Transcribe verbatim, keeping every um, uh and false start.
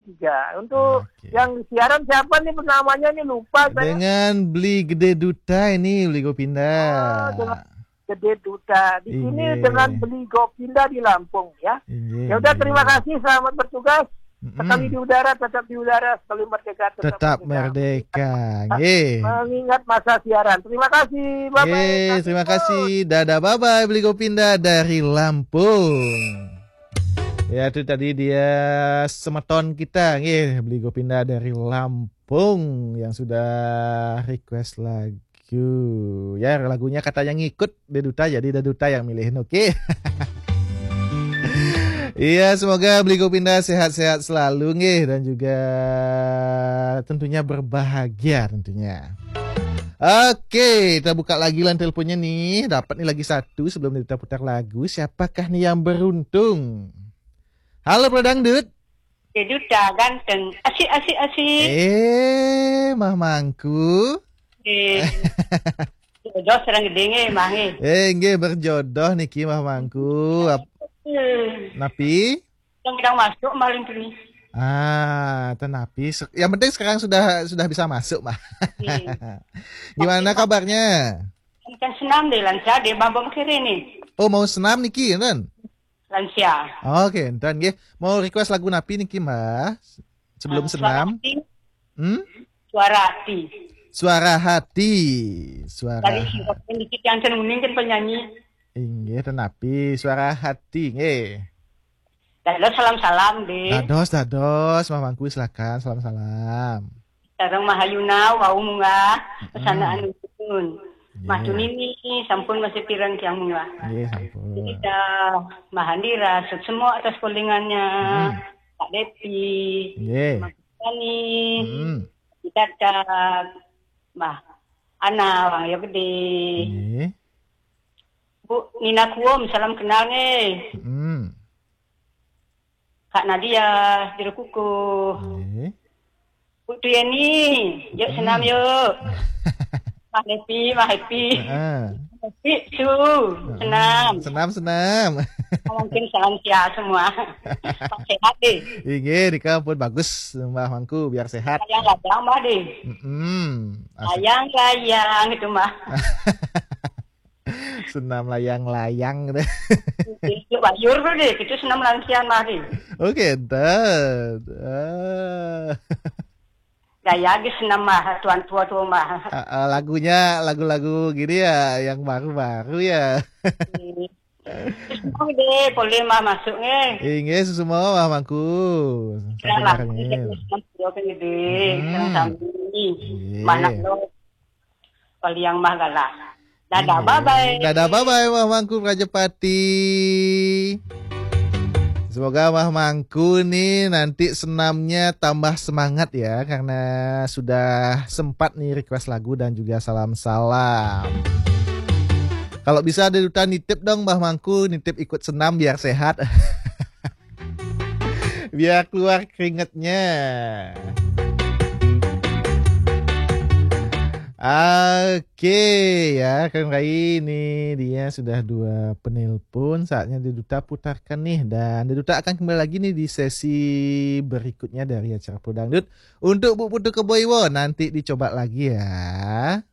tiga. Untuk Oke. yang siaran siapa nih namanya nih lupa saya. Dengan beli Gede Duta ini beli Gopinda. Oh, dengan Gede Duta. Di sini Inge. dengan beli Gopinda di Lampung ya. Inge, Ya udah, inge. terima kasih, selamat bertugas. Sekali Mm-mm. di udara tetap di udara, sekali merdeka tetap, Tetap merdeka. Nggih. Mengingat masa siaran. Terima kasih. Bye bye. Nggih, terima kasih. Dadah, bye bye beli Gopinda dari Lampung. Ya itu tadi dia semeton kita nggih, beli Gopinda dari Lampung yang sudah request lagu. Ya lagunya katanya ngikut Deduta, jadi Deduta yang milihin. Oke. Iya, semoga beli Gopinda sehat-sehat selalu nggih dan juga tentunya berbahagia tentunya. Oke, kita buka lagi line teleponnya nih. Dapat nih lagi satu sebelum kita putar lagu. Siapakah nih yang beruntung? Halo Bro Dangdut. Deduta ganteng. Asik asik asik. Eh, Mah Mangku. Eh. Jodoh serang gede nge, mah nge. Eh, nggih berjodoh niki Mah Mangku. Ap- Napi? Yang kita masuk maling ini. Ah, tenapi. Se- Yang penting sekarang sudah sudah bisa masuk, Mah. Iya. Gimana kabarnya? Kan senam deh lansia deh babam kiri nih. Oh, mau senam niki, enten? Lansia. Oke, enten nggih. Mau request lagu Napi niki, Mbah? Sebelum Nah, senam. Suara hati. Hmm? Suara hati. Suara hati. Suara. Dari siapa dikit yang senuning kan penyanyi. Inggih, tenapi. Suara hati, nggih. Dadah salam-salam deh. Dados, dados, Mah Mangku silakan salam-salam. Sareng Mahayuna wau munga pesanaan Hmm. pun. Matun ini sampun masih pirang tiang munga. Nggih, sampun. Jadi dah Mahandira semua atas kolingannya. Hmm. Pak Depi. Nggih. Mas Tani. Hmm. Kita dah Mah Ana Wang ya gede. Nggih. Bu Nina Kuom salam kenal nih. Hmm. Kak Nadia di Kuku. Nggih. Bu Tuyeni, yuk senam yuk. Mah Depi, Mah Happy. Heeh. Happy su, senam. Senam, senam. Mungkin salam sia semua. Pak sehat deh. Inggih, Dika pun bagus Mbah Mangku biar sehat. Layang-layang mah deh. Mm-mm. Asik. Layang-layang itu mah. Senam layang-layang gitu. Yuk bayur tuh deh, itu senam lansian mah deh. Oke, dan ah. Gaya ge senam mah, tuan tua tua mah. Ah, ah, lagunya lagu-lagu gini ya, yang baru-baru ya. Semua deh, boleh mah masuknya. Inggih, semua Mbah Mangku. Kira lah, Sampai senam tua kan gede, Hmm. senam sambil. Iya. Mana lo? Kalau yang mah galah. Dadah, Inggih. bye-bye. Dadah, bye-bye Mbah Mangku Prajapati. Semoga Mbah Mangku nih nanti senamnya tambah semangat ya, karena sudah sempat nih request lagu dan juga salam-salam. Kalau bisa Deduta nitip dong Mbah Mangku, nitip ikut senam biar sehat. Biar keluar keringetnya. Oke ya, kan Rai ini dia sudah dua penelpon, saatnya Deduta putarkan nih, dan Deduta akan kembali lagi nih di sesi berikutnya dari acara Pro Dangdut untuk Bu Putu Keboiwo, nanti dicoba lagi ya.